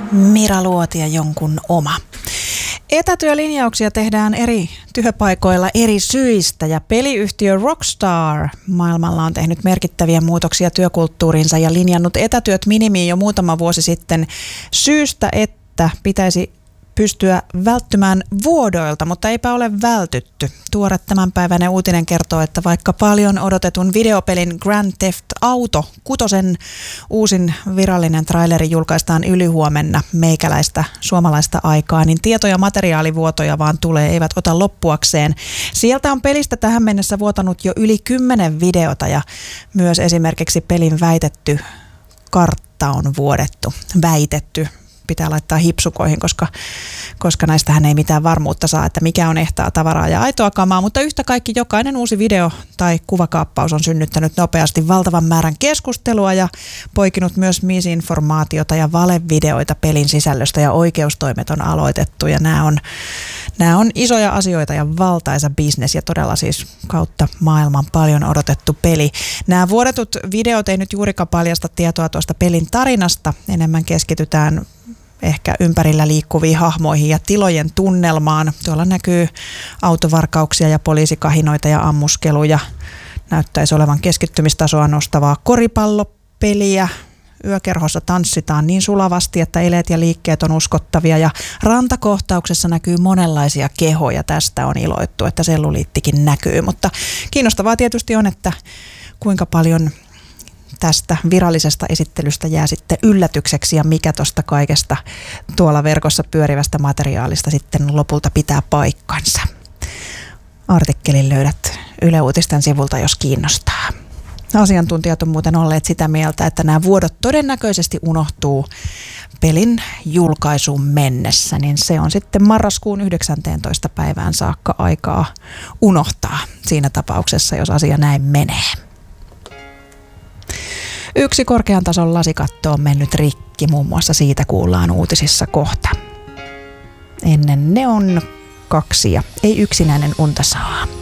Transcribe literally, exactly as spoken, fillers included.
Mira Luoti ja jonkun oma. Etätyölinjauksia tehdään eri työpaikoilla eri syistä ja peliyhtiö Rockstar maailmalla on tehnyt merkittäviä muutoksia työkulttuuriinsa ja linjannut etätyöt minimiin jo muutama vuosi sitten syystä, että pitäisi pystyä välttymään vuodoilta, mutta eipä ole vältytty. Tuore tämänpäiväinen uutinen kertoo, että vaikka paljon odotetun videopelin Grand Theft Auto kutosen uusin virallinen traileri julkaistaan ylihuomenna meikäläistä suomalaista aikaa, niin tieto- ja materiaalivuotoja vaan tulee, eivät ota loppuakseen. Sieltä on pelistä tähän mennessä vuotanut jo yli kymmenen videota ja myös esimerkiksi pelin väitetty kartta on vuodettu, väitetty. Pitää laittaa hipsukoihin, koska, koska näistähän ei mitään varmuutta saa, että mikä on ehtaa tavaraa ja aitoa kamaa, mutta yhtä kaikki jokainen uusi video tai kuvakaappaus on synnyttänyt nopeasti valtavan määrän keskustelua ja poikinut myös misinformaatiota ja valevideoita pelin sisällöstä ja oikeustoimet on aloitettu ja nämä on, nämä on isoja asioita ja valtaisa bisnes ja todella siis kautta maailman paljon odotettu peli. Nämä vuodetut videot ei nyt juurikaan paljasta tietoa tuosta pelin tarinasta, enemmän keskitytään ehkä ympärillä liikkuviin hahmoihin ja tilojen tunnelmaan. Tuolla näkyy autovarkauksia ja poliisikahinoita ja ammuskeluja. Näyttäisi olevan keskittymistasoa nostavaa koripallopeliä. Yökerhossa tanssitaan niin sulavasti, että eleet ja liikkeet on uskottavia ja rantakohtauksessa näkyy monenlaisia kehoja. Tästä on iloittu, että selluliittikin näkyy, mutta kiinnostavaa tietysti on, että kuinka paljon tästä virallisesta esittelystä jää sitten yllätykseksi ja mikä tuosta kaikesta tuolla verkossa pyörivästä materiaalista sitten lopulta pitää paikkansa. Artikkelin löydät Yle Uutisten sivulta, jos kiinnostaa. Asiantuntijat on muuten olleet sitä mieltä, että nämä vuodot todennäköisesti unohtuu pelin julkaisuun mennessä, niin se on sitten marraskuun yhdeksänteentoista päivään saakka aikaa unohtaa siinä tapauksessa, jos asia näin menee. Yksi korkean tason lasikatto on mennyt rikki, muun muassa siitä kuullaan uutisissa kohta. Ennen ne on kaksi ja ei yksinäinen unta saa.